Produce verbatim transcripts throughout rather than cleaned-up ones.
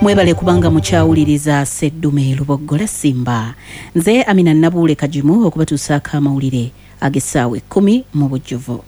Mwebale kubanga mukyawuliriza Seddume Luboggola Simba. Nze Amina Nabule Kajimu okubatuusaako amawulire ag'essaawa ekkumi mu bujjuvu.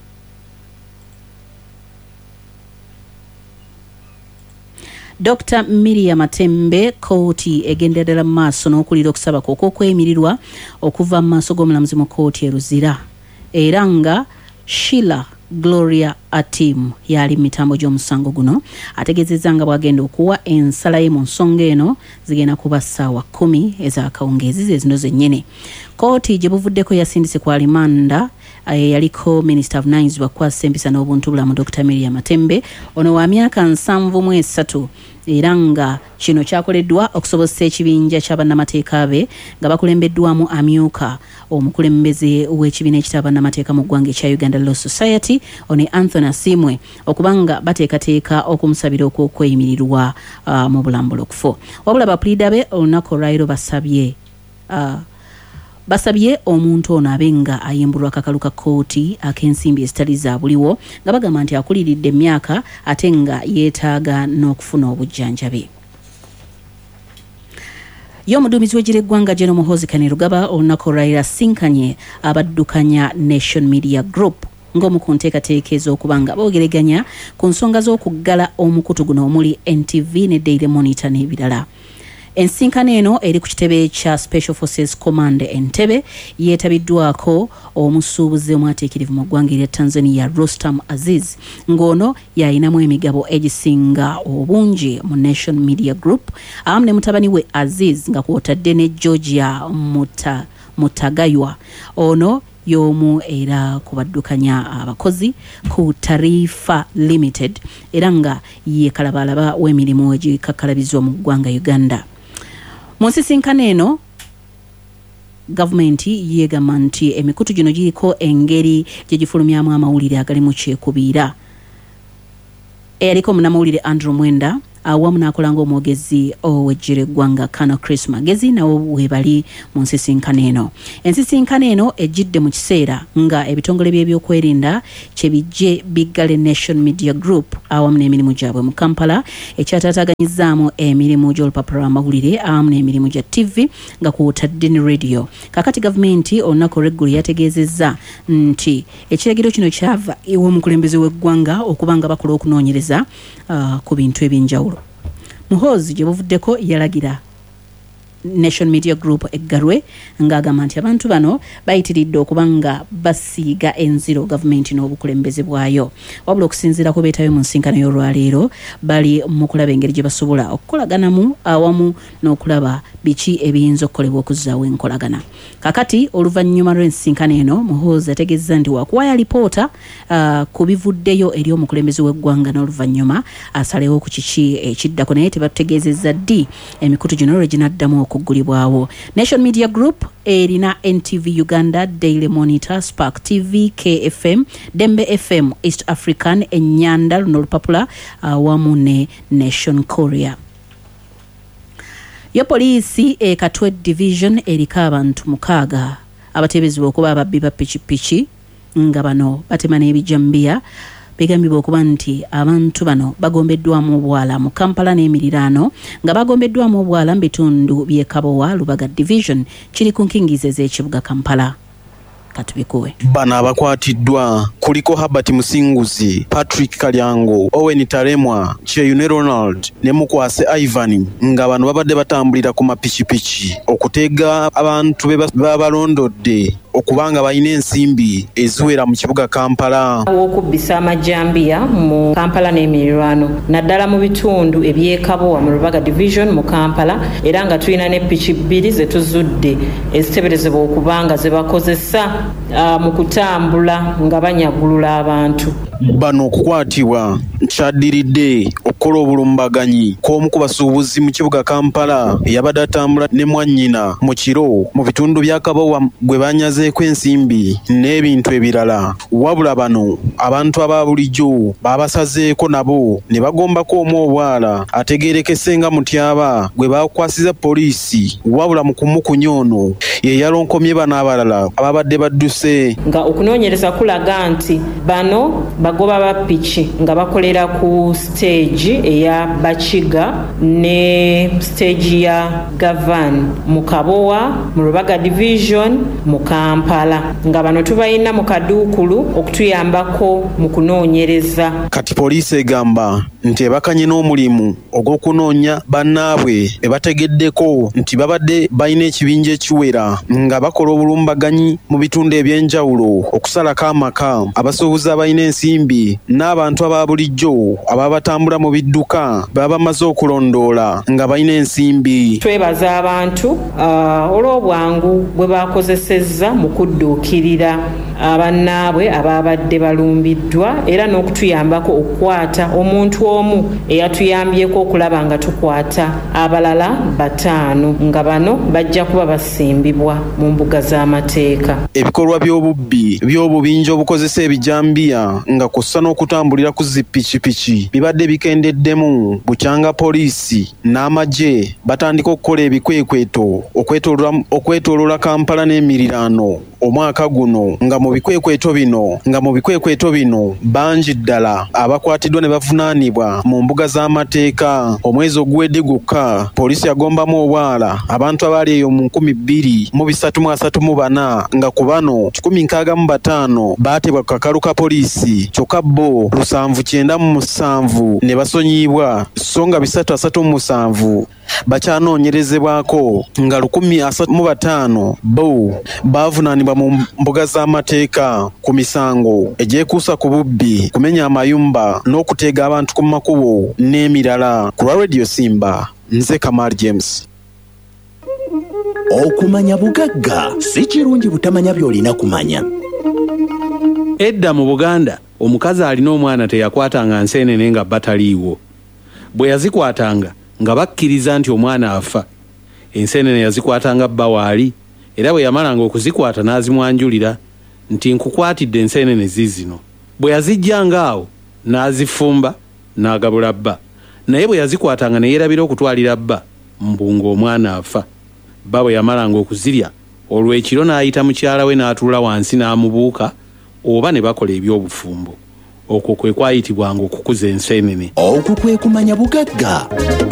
Doctor Miriam Matembe kooti egenderera maaso n'okulira okusaba kw'okwemirirwa okuva mu maaso g'omulamuzi mu kooti eruzira. Era nga Sheila Gloria Atim yali mitambo gy'omusango guno ategezezza nga bwagenda okuwa ensala ye mu nsonga eno zigenda kuba ssaawa kkumi ez'akawungeezi ze zino zennyini. Kooti gye buvuddeko yasindise kwa limanda yaliko Minister of Nines bakwasa empisa n'obuntu bulamu Doctor Miriam Matembe ono wa myaka nsanvu mu esatu era nga kino kyakoleddwa okusobozesa ekibinja ky'abannamateeka be nga bakulembeddwamu amyuka omukulembeze w'ekibiina ekit'abannamateeka mu ggwanga ekya Uganda Law Society ono Anthony Asimwe okubanga bateekateeka okumusabira okweyimirirwa uh, mu bulambulo okufu. Wabula bapuliida be olunaku olwaliro basabye uh, basabye omuntu ono abenga ayimbulwa akakalu ka kooti ak'ensimbi ezitali za buliwo nga bagamba nti akuliridde emyaka ate nga yeetaaga n'okufuna obujjanjabi. Yo omuduumizi w'eggwanga General Muhoozi Kainerugaba olunaku olwaliro asinkanye abaddukanya Nation Media Group ng'omu ku nteekateeka ez'okubanga boogeraganya ku nsonga z'okuggala omukutu guno omuli N T V ne Daily Monitor n'ebirala. Ensinkano eno eri ku kitebe kya Special Forces Command Entebbe yeetabiddwako omusuubuzi omwateekerivu mu ggwanga erya Tanzania Rostam Aziz ng'ono yayinamu emigabo egisinga obungi mu Nation Media Group awamu ne mutabani we Aziz nga kw'otadde ne Georgia Muta, Mutagaywa ono y'omu era kubaddukanya abakozi ku Tarifa Limited era nga ye kalabalaba w'emirimu egikakkalabizibwa mu ggwanga Uganda. Mu nsisinkano eno gavumenti yeegamba nti emikutu gino giriko engeri gye gifulumyamu amawulire agali mu kyekubiira. Eyaliko munnamawulire Andrew Mwenda awamu n'akola ng'omwogezi ow'eggye ly'eggwanga Colonel Chris Magezi nawo weebali mu nsisinkano eno. Ensisinkano eno ejjidde mu kiseera nga ebitongole by'ebyokwerinda kye bijje biggale Nation Media Group awamu n'emirimu gyabwe mu Kampala ekyataataaganyizaamu emirimu gy'olupapula lw'amawulire awamu n'emirimu gya T V nga kw'otadde ne radio. Kakati gavumenti olunaku olw'eggulu yategeezezza nti ekiragiro kino kyava ew'omukulembeze w'eggwanga okuba nga bakola okunoonyereza uh, ku bintu ebyenjawulo. Muhoozi gye buvuddeko yalagira Nation Media Group eggalwe ng'agamba nti abantu bano bayitiridde okubanga basiiga enziro gavumenti n'obukulembeze bwayo. Wabula okusinziira ku beetayo mu nsinkano y'olwaleero bali mu kulaba engeri gye basobola okukolaganamu awamu n'okulaba biki ebiyinza okukolebwa okuzzaawo enkolagana. Kakati oluvannyuma lw'ensinkano eno Muhoozi ategeezza nti waakuwaya alipoota uh, ku bivuddeyo eri omukulembeze w'eggwanga n'oluvannyuma asalewo ku kiki ekiddako naye tebatutegeezezza ddi emikutu gino lwe ginaddamu okugulibwawo. Nation Media Group erina N T V Uganda, Daily Monitor, Spark T V, K F M, Dembe F M, East African, Ennyanda luno olupapula awamu uh, ne Nation Korea. Yo poliisi e Katwe Division eriko abantu mukaaga abatebezebwa okuba ababbi ba pikipiki nga bano batema n'ebijambiya. Begambibwa okuba nti abantu bano bagombeddwamu obwala mu Kampala n'emiriraano nga bagombeddwamu obwala mu bitundu by'e Kabowa Lubaga Division kiri ku nkingize z'ekibuga Kampala. Katubikuwe. Bana abakwatiddwa kuliko Herbert Musinguzi, Patrick Kalyango, Owen Taremwa, Cheyune Ronald ne Mukwase Ivan nga bano babadde batambulira ku mapikipiki okutega abantu be babalondodde okubanga balina ensimbi eziwera mu kibuga Kampala. Okubbisa amajambiya mu Kampala n'emiriraano naddala mu bitundu eby'ekabowa mu Lubaga Division mu Kampala era nga tulina ne piki bbiri ze tuzudde eziteberezebwa okubanga ze bakozesa uh, mu kutambula nga banyagulula abantu. Bano okukwatibwa kyaddiridde okukola obulumbaganyi k'omu ku basuubuzi mu kibuga Kampala eyabadde atambula ne mwannyina mu kiro mu bitundu bya Kabowa gwe banyaze basazeeko ensimbi n'ebintu ebirala wabula bano abantu aba bulijjo babasazeeko nabo ne bagombako omu obwala ategeerekese nga Mutyaba gwe bakwasiza poliisi wabula mu kumukunya ono ye yalonkomye bano abalala ababadde badduse nga okunoonyereza kulaga nti bano bagoba ba piki nga bakolera ku stage eya Bakiga ne stage ya Gavan mu Kabowa mu Rubaga division mu Kampala nga bano tubayina mu Kaduukulu okutuyambako mu kunoonyereza. Kati poliisi egamba nti ebakanye n'omulimu ogw'okunoonya bannaabwe ebategeddeko nti babadde balina ekibinja ekiwera nga bakola obulumbaganyi mu bitundu ebyenjawulo okusalako amaka abasuubuzi abalina ensimbi n'abantu aba bulijjo ababatambula mu bidduka baba bamaze okulondoola nga balina ensimbi. Twebaza abantu uh, olw'obwangu bwe bakozesezza mu kudduukirira abannaabwe ababadde balumbiddwa era n'okutuyambako okukwata omuntu omu eyatuyambyeko okulaba nga tukwata abalala bataano nga bano bajja kuba basimbibwa mu mbuga z'amateeka. Ebikolwa by'obubbi by'obubinja obukozesa ebijambiya nga kussa n'okutambulira ku zippikipiki bibadde bikendeddemu bukyanga poliisi n'amagye batandika okukola ebikwekweto okwetooloola Kampala n'emiriraano omwaka guno nga mu bikwekweto bino nga mu bikwekweto bino bangi ddala abakwatiddwa ne bavunaanibwa mu mbuga z'amateeka. Omwezi oguwedde gukka poliisi yagombamu obwala abantu abaali eyo mu nkumi bbiri mu bisatu mu asatu mu bana nga ku bano kikumi nkaaga mu bataano baatebwa ku kakalu ka poliisi kyokka bo lusanvu kyenda mu musanvu ne basonyiibwa so nga bisatu asatu mu musanvu bakyanoonyerezebwako nga lukumi asatu mu bataano bo bavunaanibwa mu mbuga z'amateeka ku misango egyekuusa ku bubbi, kumenya amayumba n'okuteega abantu ku makubo n'emirala. Ku lwa Radio Simba, nze Kamari James. Okumanya bugagga si kirungi butamanya by'olina kumanya. Edda mu Buganda omukazi alina omwana teyakwatanga nseenene nga bataliiwo. Bwe yazikwatanga nga bakkiriza nti omwana afa. Enseenene yazikwatanga bba waali era bwe yamalanga okuzikwata n'azimwanjulira nti nkukwatidde enseenene ziizino. Bwe yazijjanga awo n'azifumba n'agabula bba, naye bwe yazikwatanga ne yeerabira okutwalira bba mbunga omwana afa. Bba bwe yamalanga okuzirya olw'ekiro n'ayita mukyala we n'atuula wansi n'amubuuka oba ne bakola eby'obufumbo. Okwo kwe kwayitibwanga okukuza enseenene. Okwo kwe kumanya bugagga.